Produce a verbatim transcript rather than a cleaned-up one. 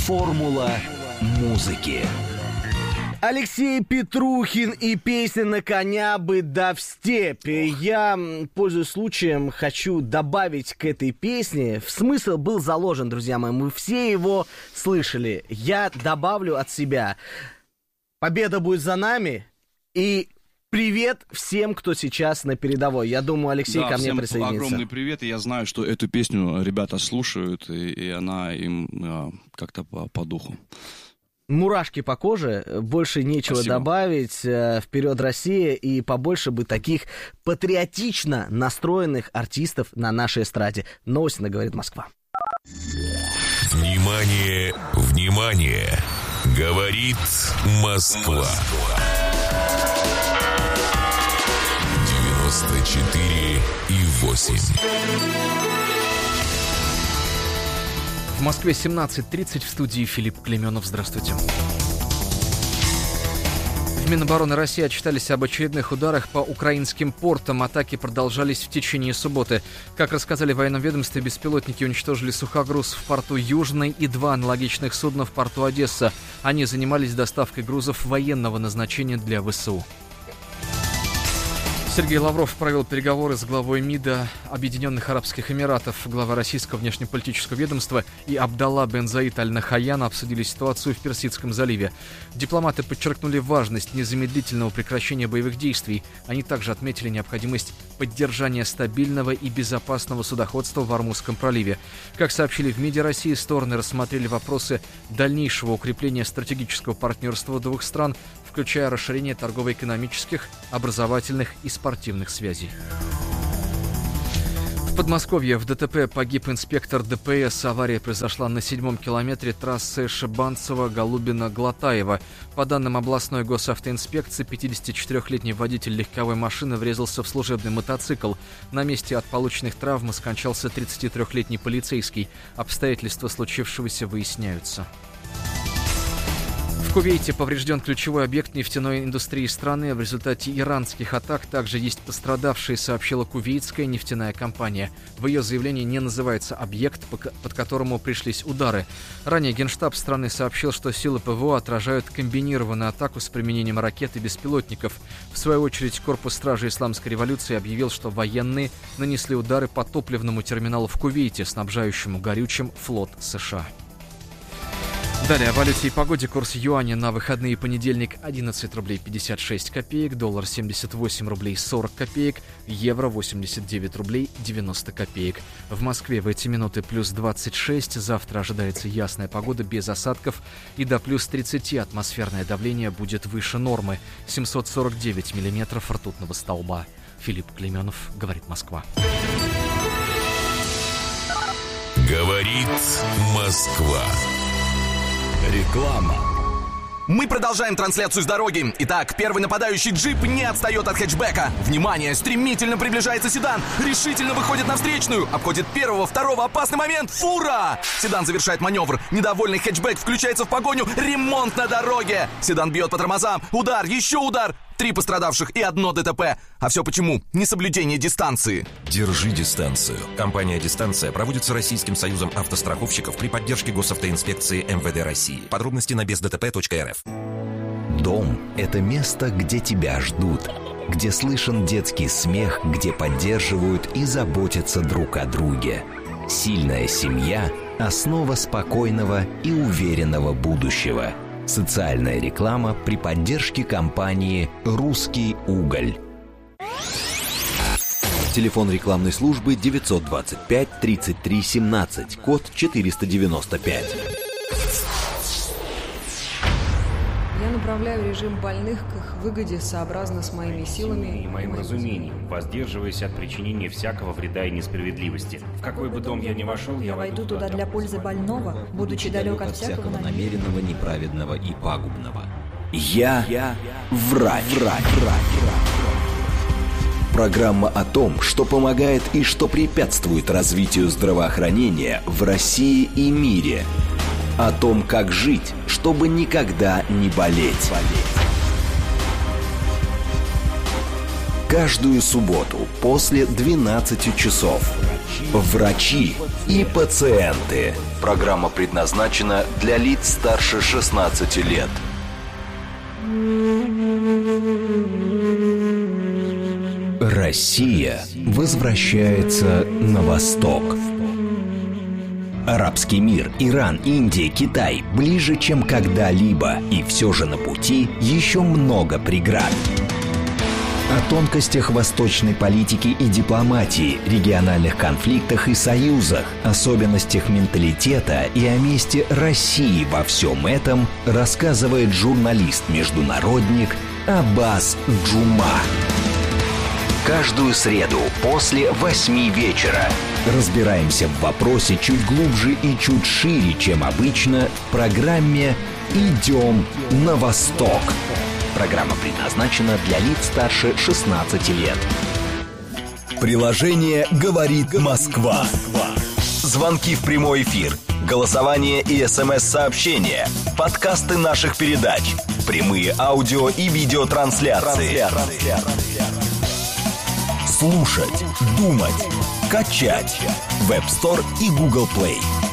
Формула музыки. Алексей Петрухин и песня «На коня бы да в степь». Я, пользуясь случаем, хочу добавить к этой песне. Смысл был заложен, друзья мои. Мы все его слышали. Я добавлю от себя. Победа будет за нами. И привет всем, кто сейчас на передовой. Я думаю, Алексей да, ко мне всем присоединится. Огромный привет. И я знаю, что эту песню ребята слушают, и, и она им э, как-то по, по духу. Мурашки по коже, больше нечего Спасибо. добавить. Вперед, Россия, и побольше бы таких патриотично настроенных артистов на нашей эстраде. Новости говорит Москва. Внимание, внимание! Говорит Москва. девяносто четыре и восемь. В Москве семнадцать тридцать, в студии Филипп Клеменов. Здравствуйте. В Минобороны России отчитались об очередных ударах по украинским портам. Атаки продолжались в течение субботы. Как рассказали в военном ведомстве, беспилотники уничтожили сухогруз в порту Южный и два аналогичных судна в порту Одесса. Они занимались доставкой грузов военного назначения для ВСУ. Сергей Лавров провел переговоры с главой МИДа Объединенных Арабских Эмиратов. Глава российского внешнеполитического ведомства и Абдалла бен Заид аль-Нахаян обсудили ситуацию в Персидском заливе. Дипломаты подчеркнули важность незамедлительного прекращения боевых действий. Они также отметили необходимость поддержания стабильного и безопасного судоходства в Ормузском проливе. Как сообщили в МИДе России, стороны рассмотрели вопросы дальнейшего укрепления стратегического партнерства двух стран, включая расширение торгово-экономических, образовательных и спортивных связей. В Подмосковье в ДТП погиб инспектор ДПС. Авария произошла на седьмом километре трассы Шибанцево-Голубино-Глотаево. По данным областной госавтоинспекции, пятидесятичетырёхлетний водитель легковой машины врезался в служебный мотоцикл. На месте от полученных травм скончался тридцатитрёхлетний полицейский. Обстоятельства случившегося выясняются. В Кувейте поврежден ключевой объект нефтяной индустрии страны. В результате иранских атак также есть пострадавшие, сообщила кувейтская нефтяная компания. В ее заявлении не называется объект, под которому пришлись удары. Ранее Генштаб страны сообщил, что силы ПВО отражают комбинированную атаку с применением ракет и беспилотников. В свою очередь, корпус стражи Исламской революции объявил, что военные нанесли удары по топливному терминалу в Кувейте, снабжающему горючим флот США. Далее о валюте и погоде. Курс юаня на выходные: понедельник одиннадцать рублей пятьдесят шесть копеек, доллар семьдесят восемь рублей сорок копеек, евро восемьдесят девять рублей девяносто копеек. В Москве в эти минуты плюс двадцать шесть, завтра ожидается ясная погода без осадков и до плюс тридцать атмосферное давление будет выше нормы, семьсот сорок девять миллиметров ртутного столба. Филипп Клеменов, говорит Москва. Говорит Москва. Реклама. Мы продолжаем трансляцию с дороги. Итак, первый нападающий джип не отстает от хэтчбека. Внимание, стремительно приближается седан. Решительно выходит на встречную. Обходит первого, второго, опасный момент. Фура! Седан завершает маневр. Недовольный хэтчбек включается в погоню. Ремонт на дороге. Седан бьет по тормозам. Удар, еще удар. Три пострадавших и одно ДТП. А все почему? Несоблюдение дистанции. Держи дистанцию. Компания «Дистанция» проводится Российским союзом автостраховщиков при поддержке госавтоинспекции эм вэ дэ России. Подробности на без дэ тэ пэ точка эр эф. Дом – это место, где тебя ждут, где слышен детский смех, где поддерживают и заботятся друг о друге. Сильная семья – основа спокойного и уверенного будущего. Социальная реклама при поддержке компании «Русский уголь». Телефон рекламной службы девятьсот двадцать пять тридцать три семнадцать, код четыреста девяносто пять. Я направляю режим больных к их выгоде сообразно с моими силами и моим разумением, воздерживаясь от причинения всякого вреда и несправедливости. В какой бы дом я ни вошел, я войду туда для пользы больного, будучи далек от всякого намеренного, неправедного и пагубного. Я, я врач. врач, врач. Программа о том, что помогает и что препятствует развитию здравоохранения в России и мире. О том, как жить, чтобы никогда не болеть. Каждую субботу после двенадцати часов врачи и пациенты. Программа предназначена для лиц старше шестнадцати лет. Россия возвращается на восток. Арабский мир, Иран, Индия, Китай ближе, чем когда-либо. И все же на пути еще много преград. О тонкостях восточной политики и дипломатии, региональных конфликтах и союзах, особенностях менталитета и о месте России во всем этом рассказывает журналист-международник Аббас Джума. Каждую среду после восьми вечера разбираемся в вопросе чуть глубже и чуть шире, чем обычно, в программе «Идем на восток». Программа предназначена для лиц старше шестнадцати лет. Приложение «Говорит Москва». Звонки в прямой эфир, голосование и смс-сообщения, подкасты наших передач, прямые аудио и видеотрансляции. Слушать, думать, качать. Веб Стор и Google Play.